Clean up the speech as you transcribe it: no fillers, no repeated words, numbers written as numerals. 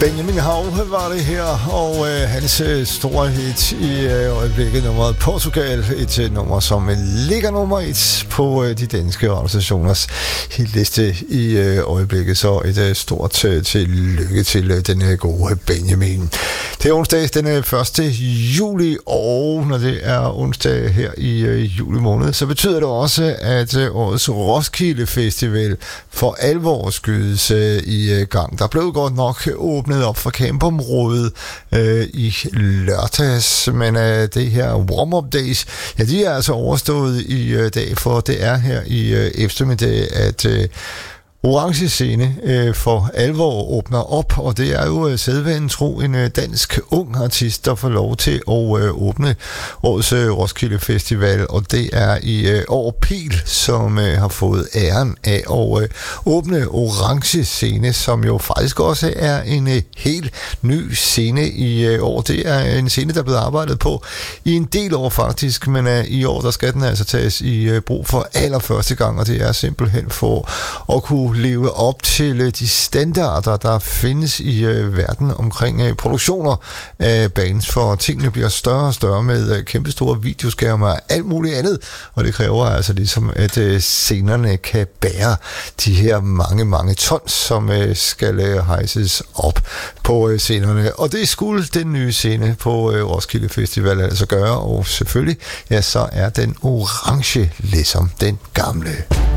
Benjamin Hav var det her, og hans store hit i øjeblikket, nummeret Portugal, et nummer, som ligger nummer 1 på de danske radiostationers hitliste i øjeblikket, så et stort tillykke til den gode Benjamin. Det er onsdag den 1. juli, og når det er onsdag her i juli måned, så betyder det også, at årets Roskilde Festival for alvor skydes i gang. Der blev godt nok åbnet op for campområdet i lørdags, men det her warm-up days, ja, de er altså overstået i dag, for det er her i eftermiddag, at Orange Scene for alvor åbner op, og det er jo sædvanen tro en dansk ung artist, der får lov til at åbne årets Roskilde Festival, og det er i år Pil, som har fået æren af at åbne Orange Scene, som jo faktisk også er en helt ny scene i år. Det er en scene, der er blevet arbejdet på i en del år faktisk, men i år der skal den altså tages i brug for allerførste gang, og det er simpelthen for at kunne leve op til de standarder, der findes i verden omkring produktioner af bands, for tingene bliver større og større med kæmpestore videoskærme og alt muligt andet, og det kræver altså ligesom, at scenerne kan bære de her mange tons, som skal hejses op på scenerne, og det skulle den nye scene på Roskilde Festival altså gøre, og selvfølgelig, ja, så er den orange ligesom den gamle.